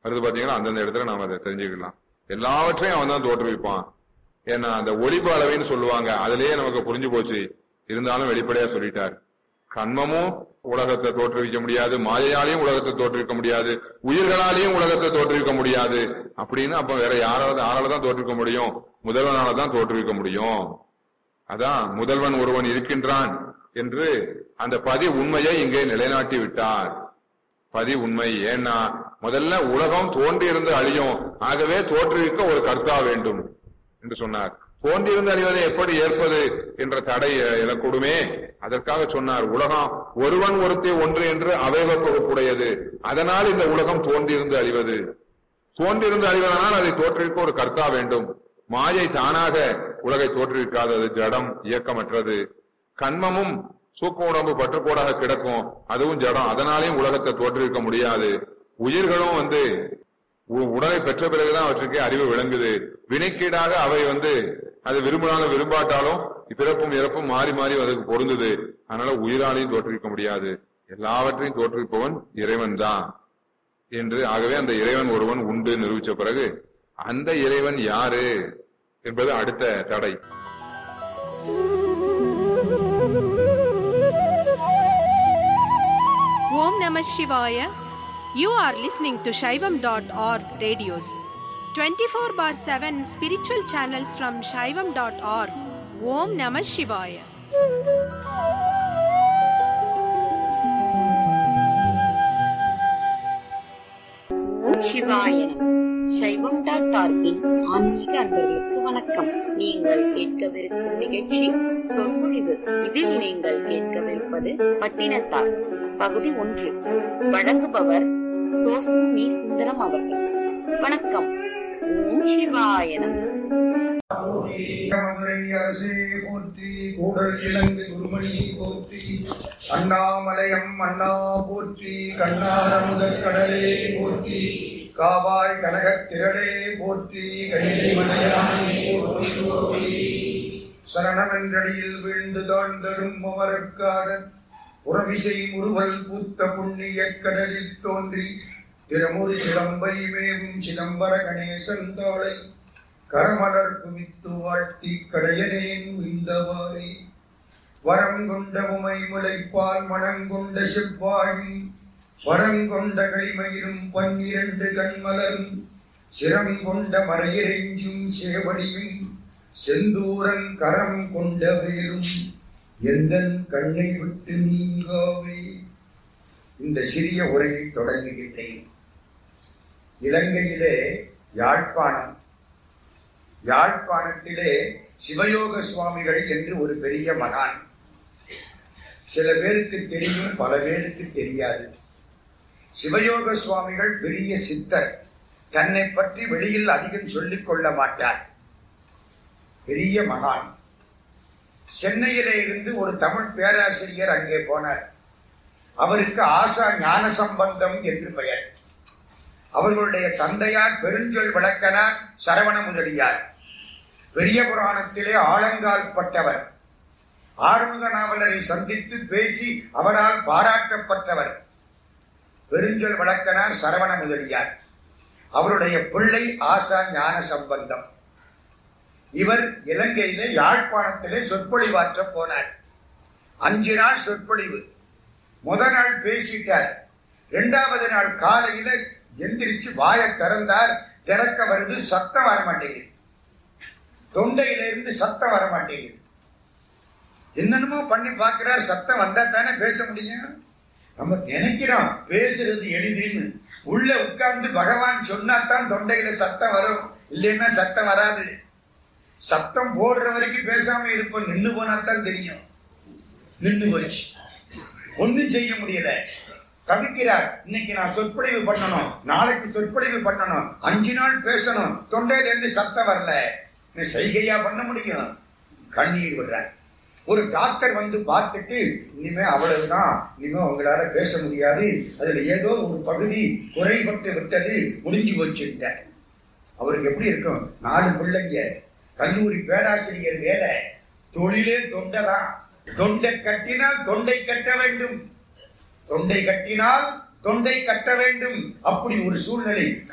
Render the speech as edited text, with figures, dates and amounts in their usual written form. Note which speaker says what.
Speaker 1: வருது பாத்தீங்கன்னா, அந்தந்த இடத்துல நாம அதை தெரிஞ்சுக்கலாம். எல்லாவற்றையும் அவன் தான் தோற்றுவிப்பான். ஏன்னா அந்த ஒளிபு அளவைன்னு சொல்லுவாங்க, அதுலயே நமக்கு புரிஞ்சு போச்சு. இருந்தாலும் வெளிப்படையா சொல்லிட்டார். கண்மமும் உலகத்தை தோற்றுவிக்க முடியாது, மாயையாலையும் உலகத்தை தோற்றுவிக்க முடியாது, உயிர்களாலையும் உலகத்தை தோற்றுவிக்க முடியாது அப்படின்னு. அப்ப வேற யாராலதான் தோற்றுவிக்க முடியும்? முதல்வனால தான் தோற்றுவிக்க முடியும். அதான் முதல்வன் ஒருவன் இருக்கின்றான் என்று அந்த பதி உண்மையை இங்கே நிலைநாட்டி விட்டார். பதி உண்மை. ஏன்னா முதல்ல உலகம் தோன்றியிருந்து அழியும், ஆகவே தோற்றுவிக்க ஒரு கர்த்தா வேண்டும் என்று சொன்னார். தோன்றியிருந்து அழிவதை எப்படி ஏற்பது என்ற தடை எழக்கூடுமே, அதற்காக சொன்னார். உலகம் ஒருவன் ஒருத்தி ஒன்று என்று அவைவப்பகுப்புடையது, அதனால் இந்த உலகம் தோன்றியிருந்து அழிவது. தோன்றியிருந்து அழிவதனால் அதை தோற்றுவிக்க ஒரு கர்த்தா வேண்டும். மாயை தானாக உலகை தோற்றுவிக்காதது, ஜடம், இயக்கமற்றது. கண்மமும் சூக்க உடம்பு பற்றுக்கோடாக கிடக்கும், அதுவும் ஜடம், அதனாலையும் உலகத்தை தோற்றுவிக்க முடியாது. உயிர்களும் உடலை பெற்ற பிறகுதான் அவற்றுக்கே அறிவு விளங்குது. வினைக்கீடாக அவை அது விரும்பினாலும் விரும்பாட்டாலும் பிறப்பும் இறப்பும் மாறி மாறி அதுக்கு பொருந்தது. அதனால உயிராலையும் தோற்றுவிக்க முடியாது. எல்லாவற்றையும் தோற்றுவிப்பவன் இறைவன் தான் என்று. ஆகவே அந்த இறைவன் ஒருவன் உண்டு நிரூபிச்ச பிறகு அந்த இறைவன் யாரு என்பது அடுத்த தடை.
Speaker 2: Om Namah Shivaya. You are listening to Shaivam.org radios. 24/7 spiritual channels from Shaivam.org. Om Namah Shivaya.
Speaker 3: ஓம் சிவாயனம். சைவம்.org-இன் ஆன்மீக அன்பர்களுக்கு வணக்கம். நீங்கள் கேட்கவிருக்கும் நிகழ்ச்சி சொற்பொழிவு. இதில் நீங்கள் கேட்கவிருப்பது பட்டினத்தார் பகுதி 1. வழங்குபவர் சோசு மீ சுந்தரம் அவர்கள். வணக்கம். ஓம் சிவாயனம்.
Speaker 4: அரசே போற்றி, கூடல் இலங்கு குருமணி போற்றி, அண்ணாமலையம் அண்ணா போற்றி, கண்ணாரமுதற் கடலே போற்றி, காவாய் கனகத் திரளே போற்றி, கைலை மலையானே போற்றி. சரணமென்றடியில் வீழ்ந்து தாழ்ந்தரும் அமரர்க்காக உறவிசை முறுவல் பூத்த புண்ணிய கடலில் தோன்றி திருமுறி சிலம்பை மேவும் சிதம்பர கணேசன் தாளை கரமலர் குவித்து வாழ்த்தி கடையனேன் விந்தவாரே. வரங்கொண்ட உமை முளைப்பால் மணங்கொண்ட செவ்வாயும் வரங்கொண்ட களிமயிரும் 12 கண்மலரும் சிரங்கொண்ட மறையிறைஞ்சும் சேவடியும் செந்தூரன் கரம் கொண்ட வேலும் எந்தன் கண்ணை விட்டு நீங்காவே. இந்த சிறிய உரையை தொடங்குகின்றேன். இலங்கையிலே யாழ்ப்பாணத்திலே சிவயோக சுவாமிகள் என்று ஒரு பெரிய மகான். சில பேருக்கு தெரியும், பல பேருக்கு தெரியாது. சிவயோக சுவாமிகள் பெரிய சித்தர். தன்னை பற்றி வெளியில் அதிகம் சொல்லிக் கொள்ள மாட்டார். பெரிய மகான். சென்னையிலே இருந்து ஒரு தமிழ் பேராசிரியர் அங்கே போனார். அவருக்கு ஆசா ஞான சம்பந்தம் என்று பெயர். அவர்களுடைய தந்தையார் பெருஞ்சொல் விளக்கனார் சரவண முதலியார். பெரிய புராணத்திலே ஆழங்கால் பட்டவர். ஆறுமுக நாவலரை சந்தித்து பேசி அவரால் பாராட்டப்பட்டவர் பெருஞ்சொல் விளக்கனார் சரவண முதலியார். அவருடைய பிள்ளை ஆசா ஞான சம்பந்தம். இவர் இலங்கையிலே யாழ்ப்பாணத்திலே சொற்பொழிவாற்ற போனார். 5 நாள் சொற்பொழிவு. முதல் நாள் பேசிட்டார். 2வது நாள் காலையில எந்திரிச்சு வாயை திறந்தார். திறக்க வருது, சத்தம் வரமாட்டேங்குது. தொண்டையிலிருந்து சத்தம் வரமாட்டேங்குது. என்னென்னமோ பண்ணி பார்க்கிறார். சத்தம் வந்தா தானே பேச முடியும். நம்ம நினைக்கிறோம் பேசுறது எளிதுன்னு. உள்ள உட்கார்ந்து பகவான் சொன்னாத்தான் தொண்டையில சத்தம் வரும், இல்லைன்னா சத்தம் வராது. சத்தம் போடுற வரைக்கும் பேசாம இருப்போம். நின்று போனாத்தான் தெரியும். நின்று போச்சு, ஒன்னும் செய்ய முடியல. தவிக்கிறார். இன்னைக்கு நான் சொற்பொழிவு பண்ணணும், நாளைக்கு சொற்பொழிவு பண்ணணும், 5 நாள் பேசணும், தொண்டையில இருந்து சத்தம் வரல. செய்கையா பண்ண முடியும்? கண்ணீர் விடுறார். ஒரு டாக்டர் வந்து பார்த்துட்டு, இனிமே அவ்வளவுதான், இனிமே உங்களால பேச முடியாது, அதுல ஏதோ ஒரு பகுதி குறைபட்டு விட்டது, முடிஞ்சு போச்சுட்டார். அவருக்கு எப்படி இருக்கும்? 4 பிள்ளைங்க, கல்லூரி பேராசிரியர் வேலை, தொழிலே தொண்டைதான். தொண்டை கட்டினால் தொண்டை கட்ட வேண்டும், தொண்டை கட்டினால் தொண்டை கட்ட வேண்டும். அப்படி ஒரு சூழ்நிலை.